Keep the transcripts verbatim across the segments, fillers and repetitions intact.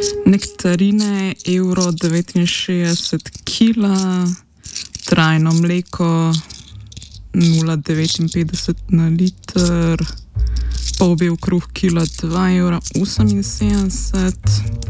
Nektarine evro devetinšestdeset kila, trajno mleko nula devetinpetdeset na liter, polbel kruh kila dva evra oseminsedemdeset.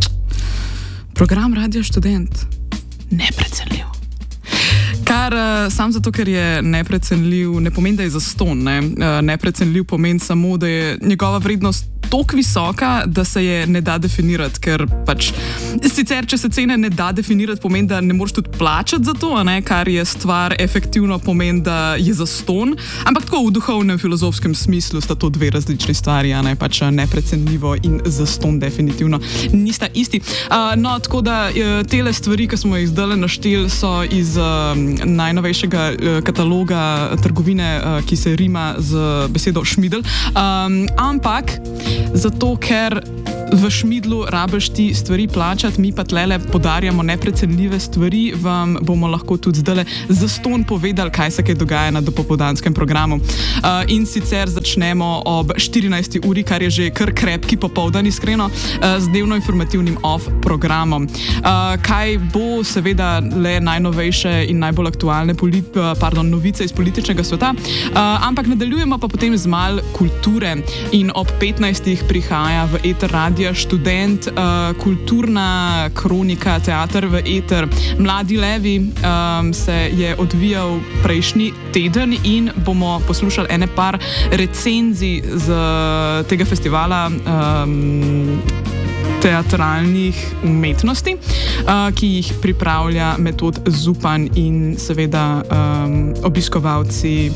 Program Radio Študent. Neprecenljiv. Kar uh, sam zato, ker je neprecenljiv, ne pomeni, da je zastonj. Ne? Uh, neprecenljiv pomeni samo, da je njegova vrednost toliko visoka, da se je ne da definirati, ker pač sicer, če se cene ne da definirati, pomeni, da ne moreš tudi plačati za to, a ne? Kar je stvar efektivno pomeni, da je zastonj, ampak tako v duhovnem, filozofskem smislu sta to dve različni stvari, a ne? Pač neprecenljivo in zastonj definitivno nista isti. Uh, no, tako da tele stvari, ki smo jih zdaj našteli, so iz uh, najnovejšega uh, kataloga trgovine, uh, ki se rima z besedo šmidl, um, ampak zato, ker v šmidlu rabiš ti stvari plačati, mi pa tlele podarjamo neprecenljive stvari, vam bomo lahko tudi zdaj zastonj povedali, kaj se kaj dogaja na dopoldanskem programu. Uh, in sicer začnemo ob štirinajsti uri, kar je že kar krepki popoldan, iskreno, uh, z dnevno informativnim off programom. Uh, kaj bo seveda le najnovejše in najbolj aktualne polit, uh, pardon, novice iz političnega sveta, uh, ampak nadaljujemo pa potem z mal kulture in ob petnajstih prihaja v eter radio Študent, uh, kulturna kronika, teater v eter. Mladi levi um, se je odvijal prejšnji teden in bomo poslušali ene par recenzij z tega festivala um, teatralnih umetnosti, uh, ki jih pripravlja Metod Zupan in seveda um, obiskovalci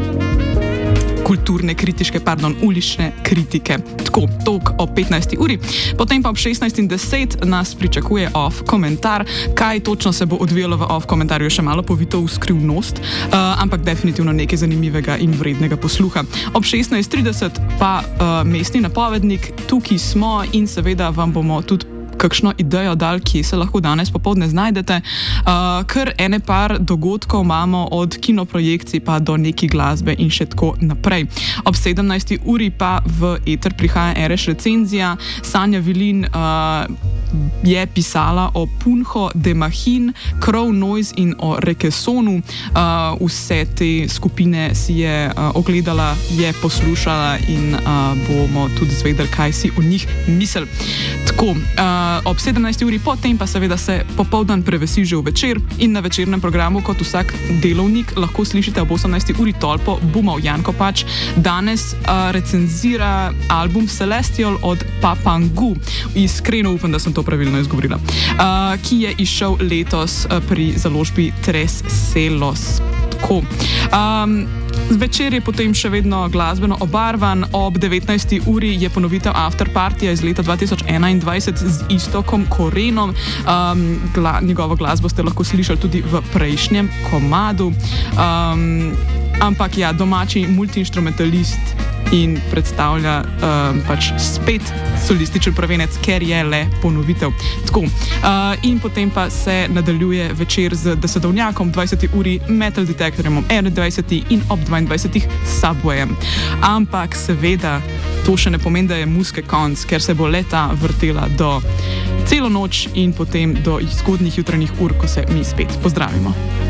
kulturne kritiške, pardon, ulične kritike. Tako, tok ob petnajsti uri. Potem pa ob šestnajst in deset nas pričakuje off komentar. Kaj točno se bo odvijalo v off komentarju, še malo povito v skrivnost, uh, ampak definitivno nekaj zanimivega in vrednega posluha. Ob šestnajst trideset pa uh, mestni napovednik, tukaj smo in seveda vam bomo tudi kakšno idejo dal, kje se lahko danes popoldne znajdete. Uh, ker ene par dogodkov imamo od kinoprojekcij pa do neki glasbe in še tako naprej. Ob sedemnajsti uri pa v eter prihaja Ereš recenzija. Sanja Vilin uh, je pisala o Punho de Machin, Crow Noise in o Rekesonu. Uh, vse te skupine si je uh, ogledala, je poslušala in uh, bomo tudi zvedeli, kaj si o njih misel. Tako, uh, ob sedemnajsti uri, potem pa seveda se popoldan prevesi že v večer in na večernem programu, kot vsak delovnik, lahko slišite ob osemnajsti uri tolpo Bumov. Janko Pač danes uh, recenzira album Celestial od Papangu. Iskreno upam, da sem to pravilno izgovorila. Uh, ki je izšel letos uh, pri založbi Tres Celos. Tako. Um, Zvečer je potem še vedno glasbeno obarvan. Ob devetnajsti uri je ponovitev afterpartija iz leta dva tisoč enaindvajset z Iztokom Korenom. Um, gla, njegovo glasbo ste lahko slišali tudi v prejšnjem komadu. Um, ampak ja, domači multiinstrumentalist in predstavlja um, pač spet solističen prvenec, ker je le ponovitev. Tako. Uh, in potem pa se nadaljuje večer z desetovnjakom, dvajseti uri Metal Detectorjem, ob enaindvajseti in ob dvaindvajsetih Subwayem. Ampak seveda to še ne pomeni, da je muske konc, ker se bo leta vrtela do celo noč in potem do zgodnjih jutranjih ur, ko se mi spet pozdravimo.